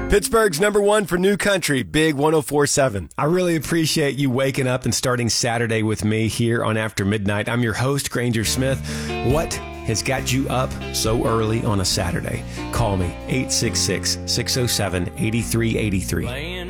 Pittsburgh's number one for new country, Big 104.7. I really appreciate you waking up and starting Saturday with me here on After Midnight. I'm your host, Granger Smith. What has got you up so early on a Saturday? Call me, 866-607-8383.